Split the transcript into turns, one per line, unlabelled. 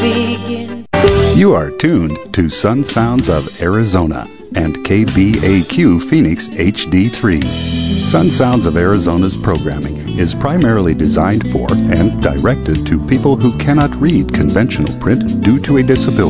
begin.
You are tuned to Sun Sounds of Arizona and KBAQ Phoenix HD3. Sun Sounds of Arizona's programming is primarily designed for and directed to people who cannot read conventional print due to a disability.